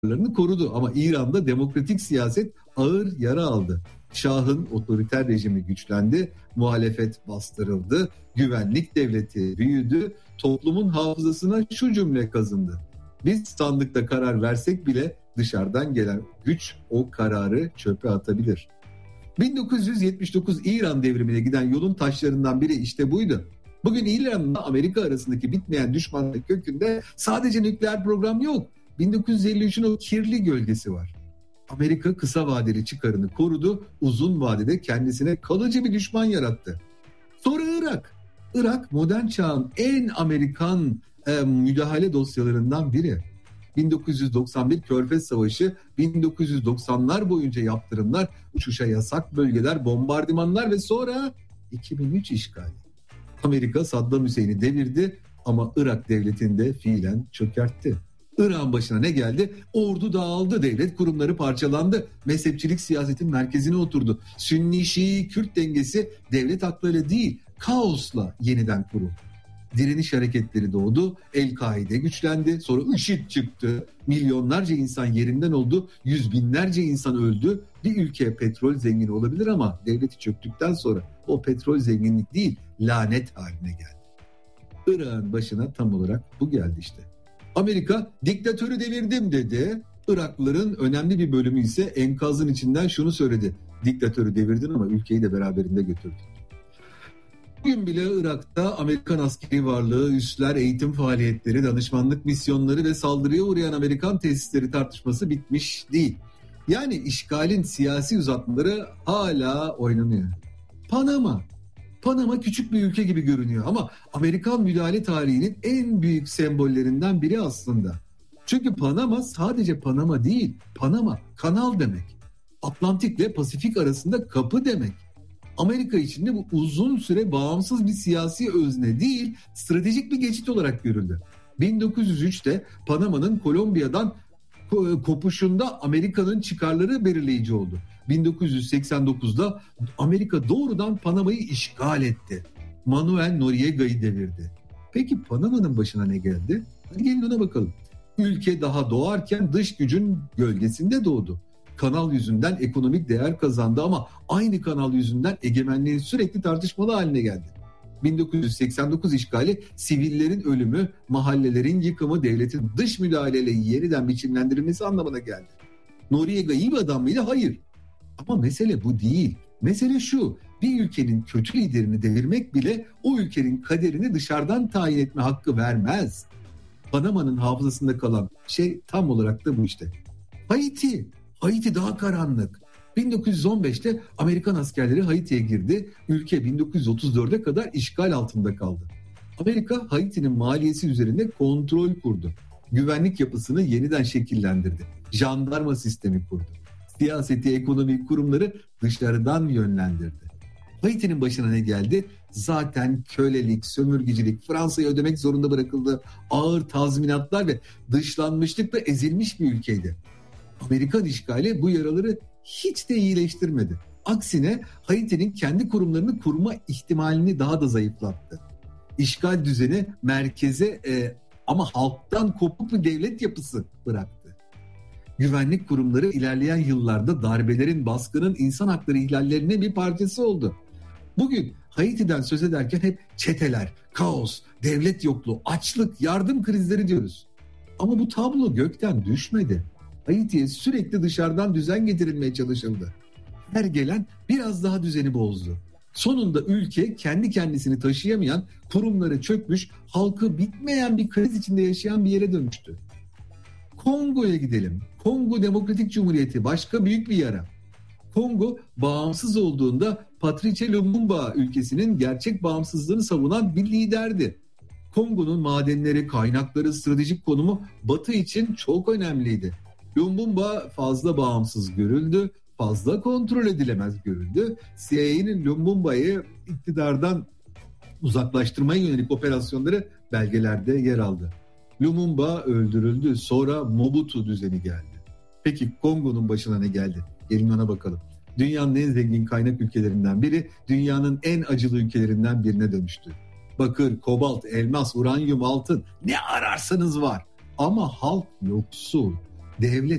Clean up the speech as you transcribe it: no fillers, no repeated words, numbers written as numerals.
çıkarlarını korudu ama İran'da demokratik siyaset ağır yara aldı. Şah'ın otoriter rejimi güçlendi, muhalefet bastırıldı, güvenlik devleti büyüdü, toplumun hafızasına şu cümle kazındı: biz sandıkta karar versek bile dışarıdan gelen güç o kararı çöpe atabilir. 1979 İran devrimine giden yolun taşlarından biri işte buydu. Bugün İran'la Amerika arasındaki bitmeyen düşmanlık kökünde sadece nükleer program yok. 1953'ün o kirli gölgesi var. Amerika kısa vadeli çıkarını korudu, uzun vadede kendisine kalıcı bir düşman yarattı. Sonra Irak. Irak modern çağın en Amerikan müdahale dosyalarından biri. 1991 Körfez Savaşı, 1990'lar boyunca yaptırımlar, uçuşa yasak bölgeler, bombardımanlar ve sonra 2003 işgali. Amerika Saddam Hüseyin'i devirdi ama Irak devletini de fiilen çökertti. Irak'ın başına ne geldi? Ordu dağıldı, devlet kurumları parçalandı, mezhepçilik siyasetin merkezine oturdu. Sünni, Kürt dengesi devlet aklıyla değil, kaosla yeniden kuruldu. Direniş hareketleri doğdu, El-Kaide güçlendi, sonra IŞİD çıktı. Milyonlarca insan yerinden oldu, yüz binlerce insan öldü. Bir ülke petrol zengini olabilir ama devleti çöktükten sonra o petrol zenginlik değil, lanet haline geldi. Irak'ın başına tam olarak bu geldi işte. Amerika diktatörü devirdim dedi. Iraklıların önemli bir bölümü ise enkazın içinden şunu söyledi: diktatörü devirdin ama ülkeyi de beraberinde götürdün. Bugün bile Irak'ta Amerikan askeri varlığı, üsler, eğitim faaliyetleri, danışmanlık misyonları ve saldırıya uğrayan Amerikan tesisleri tartışması bitmiş değil. Yani işgalin siyasi uzatmaları hala oynanıyor. Panama küçük bir ülke gibi görünüyor ama Amerikan müdahale tarihinin en büyük sembollerinden biri aslında. Çünkü Panama sadece Panama değil, Panama kanal demek. Atlantik ile Pasifik arasında kapı demek. Amerika için de bu uzun süre bağımsız bir siyasi özne değil, stratejik bir geçit olarak görüldü. 1903'te Panama'nın Kolombiya'dan kopuşunda Amerika'nın çıkarları belirleyici oldu. 1989'da Amerika doğrudan Panama'yı işgal etti. Manuel Noriega'yı devirdi. Peki Panama'nın başına ne geldi? Hadi gelin ona bakalım. Ülke daha doğarken dış gücün gölgesinde doğdu. Kanal yüzünden ekonomik değer kazandı ama aynı kanal yüzünden egemenliği sürekli tartışmalı haline geldi. 1989 işgali sivillerin ölümü, mahallelerin yıkımı, devletin dış müdahaleyle yeniden biçimlendirilmesi anlamına geldi. Noriega iyi bir adam mıydı? Hayır. Ama mesele bu değil. Mesele şu: bir ülkenin kötü liderini devirmek bile o ülkenin kaderini dışarıdan tayin etme hakkı vermez. Panama'nın hafızasında kalan şey tam olarak da bu işte. Haiti daha karanlık. 1915'te Amerikan askerleri Haiti'ye girdi. Ülke 1934'e kadar işgal altında kaldı. Amerika Haiti'nin maliyesi üzerinde kontrol kurdu. Güvenlik yapısını yeniden şekillendirdi. Jandarma sistemi kurdu. Siyaseti, ekonomi, kurumları dışarıdan yönlendirdi. Haiti'nin başına ne geldi? Zaten kölelik, sömürgecilik, Fransa'ya ödemek zorunda bırakıldı. Ağır tazminatlar ve dışlanmışlıkla ezilmiş bir ülkeydi. Amerikan işgali bu yaraları hiç de iyileştirmedi. Aksine Haiti'nin kendi kurumlarını kurma ihtimalini daha da zayıflattı. İşgal düzeni merkeze ama halktan kopuk bir devlet yapısı bıraktı. Güvenlik kurumları ilerleyen yıllarda darbelerin, baskının, insan hakları ihlallerinin bir parçası oldu. Bugün Haiti'den söz ederken hep çeteler, kaos, devlet yokluğu, açlık, yardım krizleri diyoruz. Ama bu tablo gökten düşmedi. Haiti'ye sürekli dışarıdan düzen getirilmeye çalışıldı. Her gelen biraz daha düzeni bozdu. Sonunda ülke kendi kendisini taşıyamayan, kurumları çökmüş, halkı bitmeyen bir kriz içinde yaşayan bir yere dönüştü. Kongo'ya gidelim. Kongo Demokratik Cumhuriyeti başka büyük bir yara. Kongo bağımsız olduğunda Patrice Lumumba ülkesinin gerçek bağımsızlığını savunan bir liderdi. Kongo'nun madenleri, kaynakları, stratejik konumu Batı için çok önemliydi. Lumumba fazla bağımsız görüldü, fazla kontrol edilemez görüldü. CIA'nin Lumumba'yı iktidardan uzaklaştırmaya yönelik operasyonları belgelerde yer aldı. Lumumba öldürüldü, sonra Mobutu düzeni geldi. Peki Kongo'nun başına ne geldi? Gelin ona bakalım. Dünyanın en zengin kaynak ülkelerinden biri, dünyanın en acılı ülkelerinden birine dönüştü. Bakır, kobalt, elmas, uranyum, altın, ne ararsanız var. Ama halk yoksul. devlet